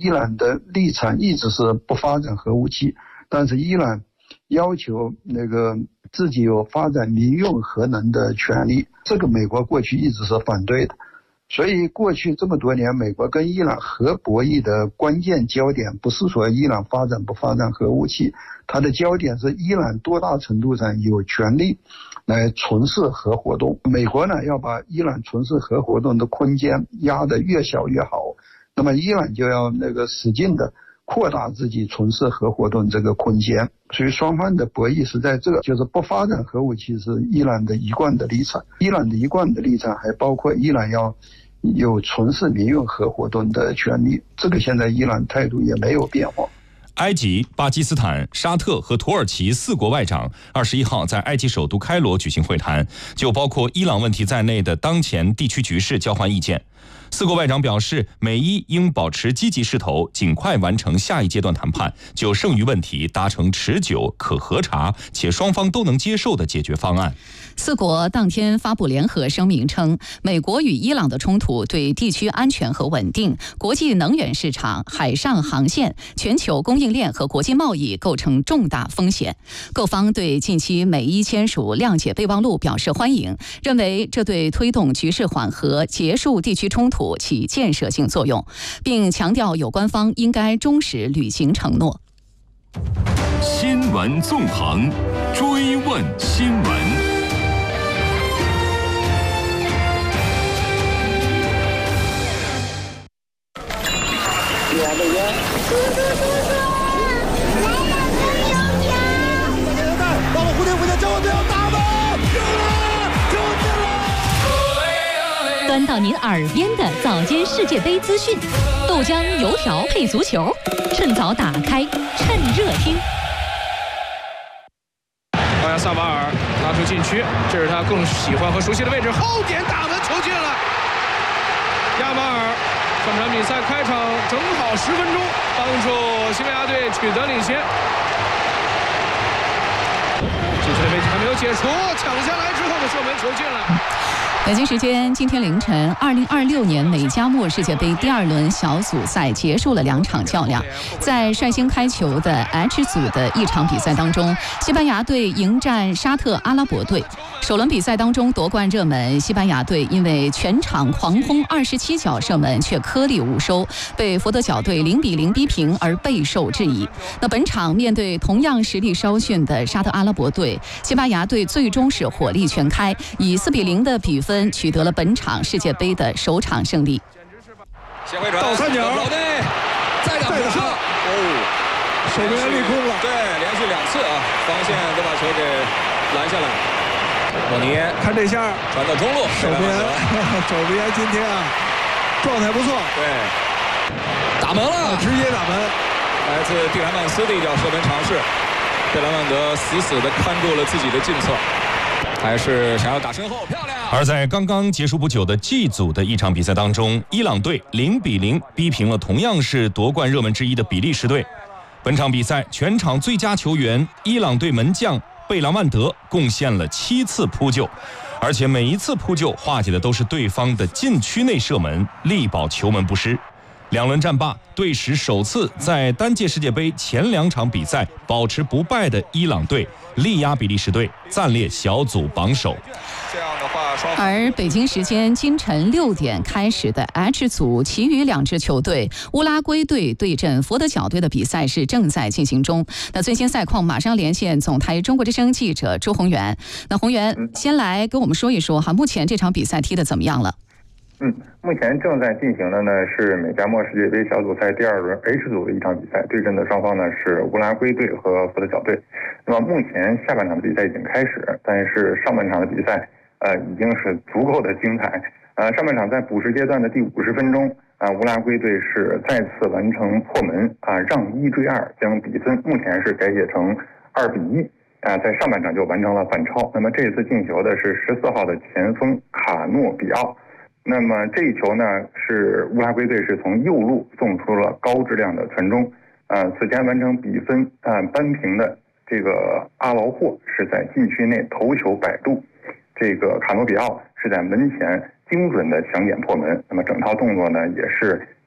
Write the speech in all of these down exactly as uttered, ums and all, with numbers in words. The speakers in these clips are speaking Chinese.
伊朗的立场一直是不发展核武器，但是伊朗要求那个自己有发展民用核能的权利，这个美国过去一直是反对的。所以过去这么多年，美国跟伊朗核博弈的关键焦点不是说伊朗发展不发展核武器，它的焦点是伊朗多大程度上有权利来从事核活动。美国呢要把伊朗从事核活动的空间压得越小越好，那么伊朗就要那个使劲的扩大自己从事核活动这个空间。所以双方的博弈是在这个，就是不发展核武器是伊朗的一贯的立场。伊朗的一贯的立场还包括伊朗要有从事民用核活动的权利，这个现在伊朗态度也没有变化。 埃及、巴基斯坦、沙特和土耳其四国外长二十一号在埃及首都开罗举行会谈，就包括伊朗问题在内的当前地区局势交换意见。四国外长表示，美伊应保持积极势头，尽快完成下一阶段谈判，就剩余问题达成持久、可核查且双方都能接受的解决方案。 四国当天发布联合声明称，美国与伊朗的冲突对地区安全和稳定、国际能源市场、海上航线、全球供应链和国际贸易构成重大风险。各方对近期美伊签署谅解备忘录表示欢迎，认为这对推动局势缓和、结束地区冲突起建设性作用，并强调有关方应该忠实履行承诺。 新闻纵横，追问新闻。 亲爱的人，叔叔叔叔，来了朋友家！ 到了蝴蝶蝴蝶，叫我不要打吧！救了，救命了！ 端到您耳边的早间世界杯资讯，豆浆油条配足球，趁早打开，趁热听。 奥亚萨瓦尔拉出禁区，这是他更喜欢和熟悉的位置，后点打门球进了。亚马尔。本场比赛开场正好十分钟，帮助西班牙队取得领先。禁区的位置还没有解除，抢下来之后的射门球进了。 北京时间今天凌晨，二零二六年美加墨世界杯第二轮小组赛结束了两场较量。在率先开球的 H 组的一场比赛当中，西班牙队迎战沙特阿拉伯队。首轮比赛当中夺冠热门西班牙队因为全场狂轰二十七脚射门却颗粒无收，被佛得角队零比零逼平而备受质疑。那本场面对同样实力稍逊的沙特阿拉伯队，西班牙队最终是火力全开，以四比零的比分取得了本场世界杯的首场胜利。 倒三角， 再打补射，哦， 守门员立空了， 对，连续两次啊，防线都把球给拦下来。莫尼看这下传到中路， 守门员，守门员今天啊状态不错， 对，打门了， 直接打门， 来自蒂莱曼斯的一脚射门尝试，贝莱曼德死死地看住了自己的近侧。还是想要打身后，漂亮！ 而在刚刚结束不久的 G 组的一场比赛当中，伊朗队零比零逼平了同样是夺冠热门之一的比利时队。本场比赛全场最佳球员伊朗队门将贝拉曼德贡献了七次扑救，而且每一次扑救化解的都是对方的禁区内射门，力保球门不失。两轮战罢，队史首次在单届世界杯前两场比赛保持不败的伊朗队力压比利时队，暂列小组榜首。 而北京时间今晨六点开始的 H 组其余两支球队乌拉圭队对阵佛得角队的比赛是正在进行中。那最新赛况马上连线总台中国之声记者周宏源。那宏源先来跟我们说一说哈，目前这场比赛踢得怎么样了？ 嗯，目前正在进行的呢是美加墨世界杯小组赛第二轮 H 组的一场比赛，对阵的双方呢是乌拉圭队和佛得角队。那么目前下半场的比赛已经开始，但是上半场的比赛呃已经是足够的精彩。呃，上半场在补时阶段的第五十分钟，啊、呃，乌拉圭队是再次完成破门啊、呃，让一追二，将比分目前是改写成二比一。啊，在上半场就完成了反超。那么这次进球的是十四号的前锋卡诺比奥。那么这一球呢，是乌拉圭队是从右路送出了高质量的传中，呃，此前完成比分呃扳平的这个阿劳霍是在禁区内头球摆渡，这个卡诺比奥是在门前精准的抢点破门。那么整套动作呢，也是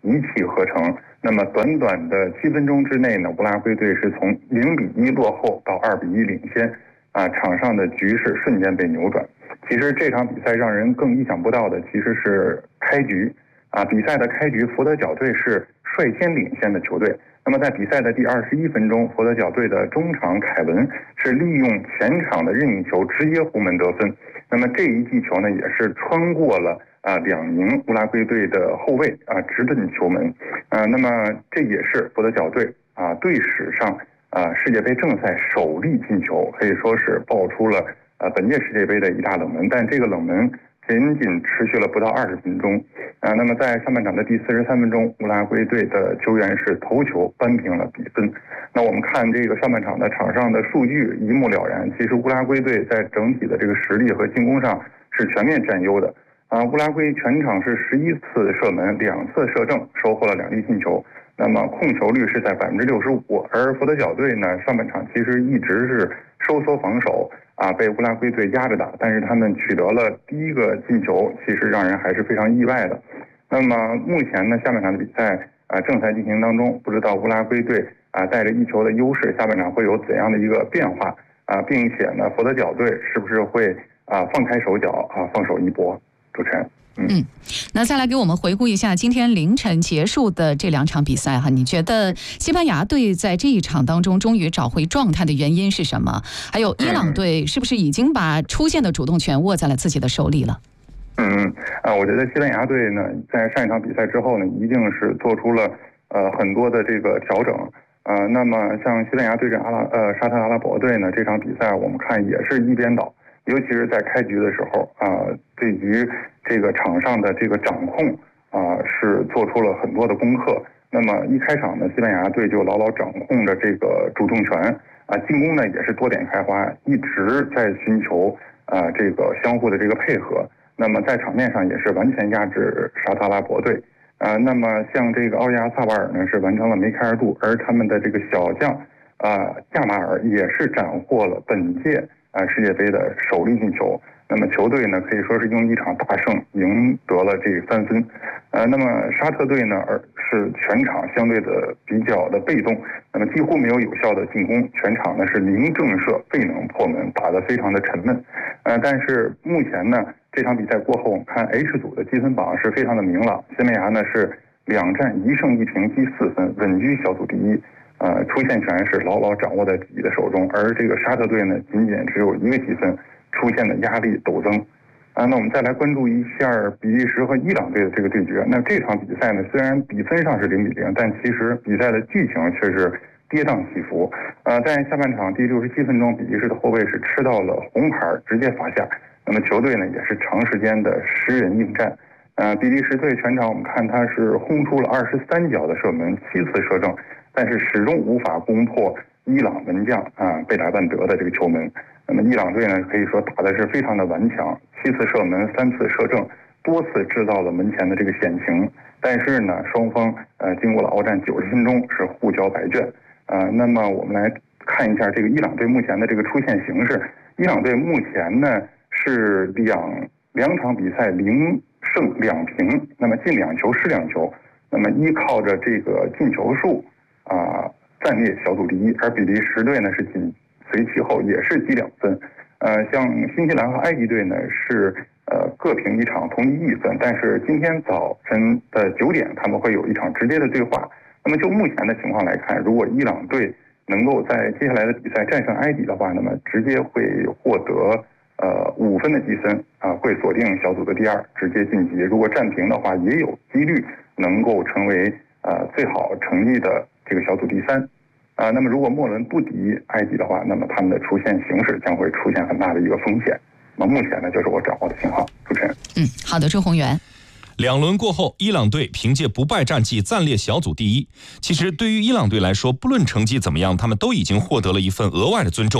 一气呵成。那么短短的七分钟之内呢，乌拉圭队是从零比一落后到二比一领先，啊，场上的局势瞬间被扭转。其实这场比赛让人更意想不到的其实是开局，啊，比赛的开局，佛得角队是率先领先的球队。那么在比赛的第二十一分钟，佛得角队的中场凯文是利用前场的任意球直接弧门得分。那么这一记球呢，也是穿过了啊两名乌拉圭队的后卫啊直奔球门。啊，那么这也是佛得角队啊队史上啊世界杯正赛首粒进球，可以说是爆出了啊本届世界杯的一大冷门。但这个冷门仅仅持续了不到二十分钟，啊，那么在上半场的第四十三分钟，乌拉圭队的球员是头球扳平了比分。那我们看这个上半场的场上的数据一目了然，其实乌拉圭队在整体的这个实力和进攻上是全面占优的。啊，乌拉圭全场是十一次射门，两次射正，收获了两粒进球。那么控球率是在百分之六十五，而佛得角队呢，上半场其实一直是收缩防守。啊，被乌拉圭队压着打，但是他们取得了第一个进球，其实让人还是非常意外的。那么目前呢，下半场的比赛啊正在进行当中，不知道乌拉圭队啊带着一球的优势，下半场会有怎样的一个变化啊，并且呢，佛得角队是不是会啊放开手脚啊放手一搏？主持人。 嗯，那再来给我们回顾一下今天凌晨结束的这两场比赛哈，你觉得西班牙队在这一场当中终于找回状态的原因是什么？还有伊朗队是不是已经把出线的主动权握在了自己的手里了？ 嗯嗯啊，我觉得西班牙队呢，在上一场比赛之后呢，一定是做出了呃很多的这个调整。呃，那么像西班牙对阵阿拉呃沙特阿拉伯队呢，这场比赛我们看也是一边倒。尤其是在开局的时候啊，对于这个场上的这个掌控啊，是做出了很多的功课。那么一开场呢，西班牙队就牢牢掌控着这个主动权啊，进攻呢也是多点开花，一直在寻求啊这个相互的这个配合。那么在场面上也是完全压制沙特阿拉伯队啊。那么像这个奥利亚萨瓦尔呢，是完成了梅开二度，而他们的这个小将啊亚马尔也是斩获了本届啊，世界杯的首粒进球。那么球队呢，可以说是用一场大胜赢得了这三分。呃，那么沙特队呢，而是全场相对的比较的被动，那么几乎没有有效的进攻，全场呢是零正射，未能破门，打得非常的沉闷。呃，但是目前呢，这场比赛过后，我们看 H 组的积分榜是非常的明朗，西班牙呢是两战一胜一平积四分，稳居小组第一。呃，出线权是牢牢掌握在自己的手中，而这个沙特队呢，仅仅只有一个积分，出现的压力陡增。啊，那我们再来关注一下比利时和伊朗队的这个对决。那这场比赛呢，虽然比分上是零比零，但其实比赛的剧情却是跌宕起伏。呃，在下半场第六十七分钟，比利时的后卫是吃到了红牌，直接罚下。那么球队呢，也是长时间的十人应战。呃，比利时队全场我们看他是轰出了二十三脚的射门，七次射正。但是始终无法攻破伊朗门将啊贝莱万德的这个球门。那么伊朗队呢，可以说打的是非常的顽强，七次射门，三次射正，多次制造了门前的这个险情。但是呢，双方呃经过了鏖战九十分钟是互交白卷。呃，那么我们来看一下这个伊朗队目前的这个出线形势。伊朗队目前呢是两两场比赛零胜两平，那么进两球失两球。那么依靠着这个进球数。啊，暂列小组第一，而比利时队呢是紧随其后，也是积两分。呃，像新西兰和埃及队呢是呃各平一场，同积一分。但是今天早晨的九点，他们会有一场直接的对话。那么就目前的情况来看，如果伊朗队能够在接下来的比赛战胜埃及的话，那么直接会获得呃五分的积分啊，会锁定小组的第二，直接晋级。如果战平的话，也有几率能够成为呃最好成绩的这个小组第三，啊、呃，那么如果末轮不敌埃及的话，那么他们的出线形势将会出现很大的一个风险。那么目前呢，就是我掌握的情况。主持人， 嗯，好的，周宏源。 两轮过后，伊朗队凭借不败战绩暂列小组第一。其实对于伊朗队来说，不论成绩怎么样，他们都已经获得了一份额外的尊重。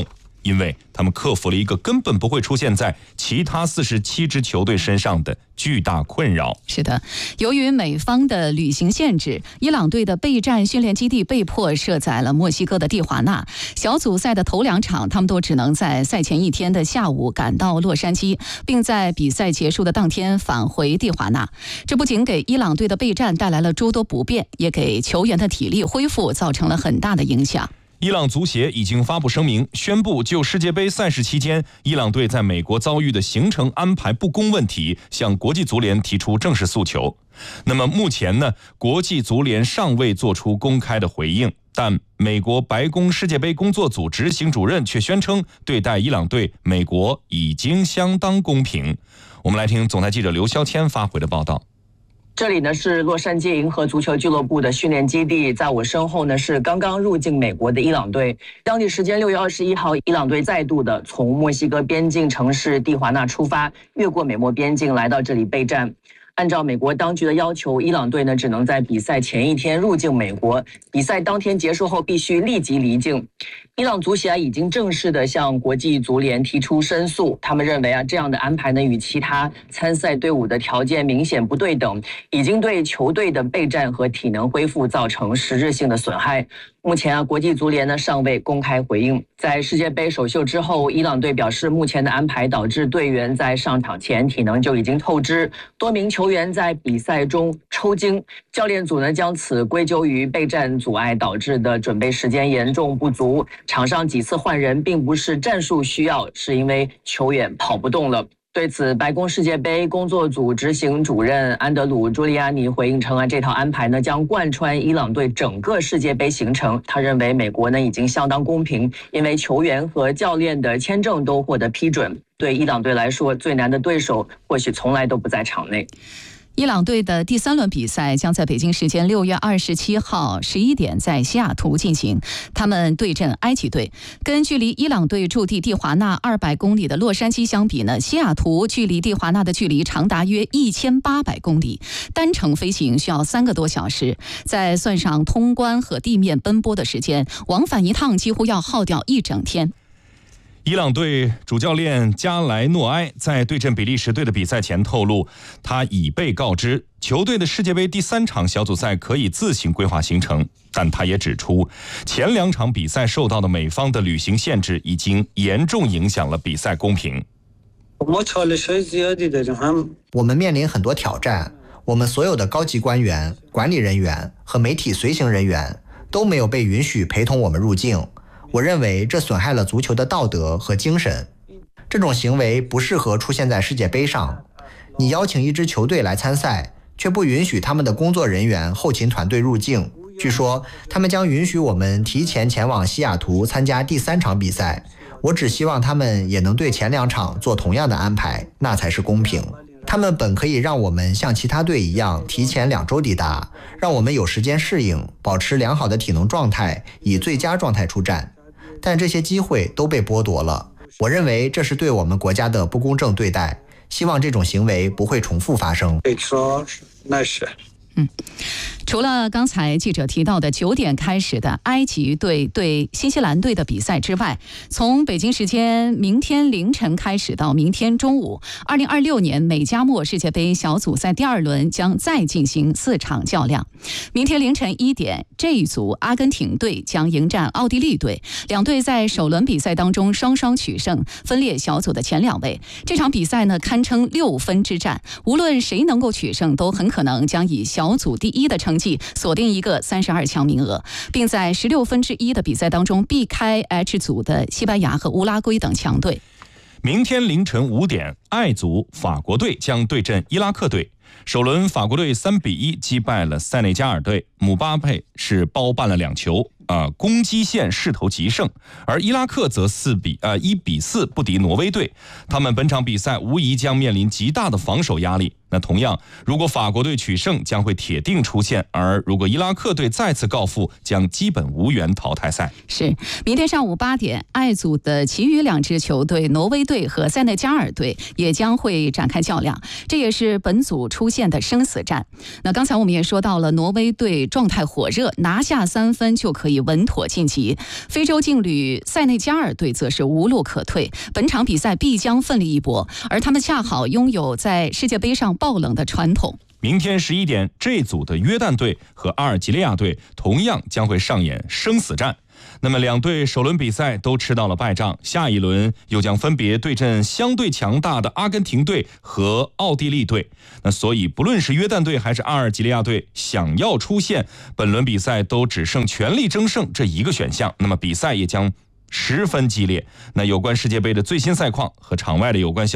因为他们克服了一个根本不会出现在其他四十七支球队身上的巨大困扰。 是的，由于美方的旅行限制，伊朗队的备战训练基地被迫设在了墨西哥的蒂华纳。小组赛的头两场，他们都只能在赛前一天的下午赶到洛杉矶，并在比赛结束的当天返回蒂华纳。这不仅给伊朗队的备战带来了诸多不便，也给球员的体力恢复造成了很大的影响。 伊朗足协已经发布声明，宣布就世界杯赛事期间伊朗队在美国遭遇的行程安排不公问题向国际足联提出正式诉求。那么目前呢，国际足联尚未做出公开的回应，但美国白宫世界杯工作组执行主任却宣称，对待伊朗队，美国已经相当公平。我们来听总台记者刘霄谦发回的报道。 这里呢是洛杉矶银河足球俱乐部的训练基地，在我身后呢是刚刚入境美国的伊朗队。当地时间六月二十一号，伊朗队再度的从墨西哥边境城市蒂华纳出发，越过美墨边境来到这里备战。按照美国当局的要求，伊朗队呢只能在比赛前一天入境美国，比赛当天结束后必须立即离境。伊朗足协已经正式的向国际足联提出申诉，他们认为啊这样的安排呢与其他参赛队伍的条件明显不对等，已经对球队的备战和体能恢复造成实质性的损害。目前啊，国际足联呢尚未公开回应。在世界杯首秀之后，伊朗队表示，目前的安排导致队员在上场前体能就已经透支，多名球员在比赛中抽筋。教练组呢将此归咎于备战阻碍导致的准备时间严重不足。场上几次换人并不是战术需要，是因为球员跑不动了。对此，白宫世界杯工作组执行主任安德鲁·朱利亚尼回应称啊，这套安排呢将贯穿伊朗队整个世界杯行程。他认为美国呢已经相当公平，因为球员和教练的签证都获得批准。对伊朗队来说，最难的对手或许从来都不在场内。 伊朗队的第三轮比赛将在北京时间六月二十七号十一点在西雅图进行，他们对阵埃及队。跟距离伊朗队驻地蒂华纳二百公里的洛杉矶相比呢，西雅图距离蒂华纳的距离长达约一千八百公里，单程飞行需要三个多小时，再算上通关和地面奔波的时间，往返一趟几乎要耗掉一整天。 伊朗队主教练加莱诺埃在对阵比利时队的比赛前透露，他已被告知球队的世界杯第三场小组赛可以自行规划行程，但他也指出，前两场比赛受到的美方的旅行限制已经严重影响了比赛公平。 我们面临很多挑战，我们所有的高级官员、管理人员和媒体随行人员都没有被允许陪同我们入境。我认为这损害了足球的道德和精神，这种行为不适合出现在世界杯上。你邀请一支球队来参赛，却不允许他们的工作人员、后勤团队入境。据说他们将允许我们提前前往西雅图参加第三场比赛。我只希望他们也能对前两场做同样的安排，那才是公平。他们本可以让我们像其他队一样提前两周抵达，让我们有时间适应，保持良好的体能状态，以最佳状态出战。但这些机会都被剥夺了，我认为这是对我们国家的不公正对待，希望这种行为不会重复发生。 嗯，除了刚才记者提到的九点开始的埃及队对新西兰队的比赛之外，从北京时间明天凌晨开始到明天中午，二零二六年美加墨世界杯小组赛第二轮将再进行四场较量。明天凌晨一点 ，J 组阿根廷队将迎战奥地利队，两队在首轮比赛当中双双取胜，分列小组的前两位。这场比赛呢，堪称六分之战，无论谁能够取胜，都很可能将以小小组第一的成绩锁定一个三十二强名额，并在十六分之一的比赛当中避开 H 组的西班牙和乌拉圭等强队。 明天凌晨五点，爱组法国队将对阵伊拉克队。首轮法国队三比一击败了塞内加尔队，姆巴佩是包办了两球，呃，攻击线势头极盛，而伊拉克则四比呃一比四不敌挪威队。他们本场比赛无疑将面临极大的防守压力。那同样，如果法国队取胜，将会铁定出线；而如果伊拉克队再次告负，将基本无缘淘汰赛。 是，明天上午八点，爱组的其余两支球队挪威队和塞内加尔队也将会展开较量，这也是本组出现的生死战。那刚才我们也说到了，挪威队状态火热，拿下三分就可以以稳妥晋级。非洲劲旅塞内加尔队则是无路可退，本场比赛必将奋力一搏，而他们恰好拥有在世界杯上爆冷的传统。 明天十一点，这组的约旦队和阿尔及利亚队同样将会上演生死战。那么两队首轮比赛都吃到了败仗，下一轮又将分别对阵相对强大的阿根廷队和奥地利队。那所以不论是约旦队还是阿尔及利亚队，想要出线，本轮比赛都只剩全力争胜这一个选项。那么比赛也将十分激烈。那有关世界杯的最新赛况和场外的有关消息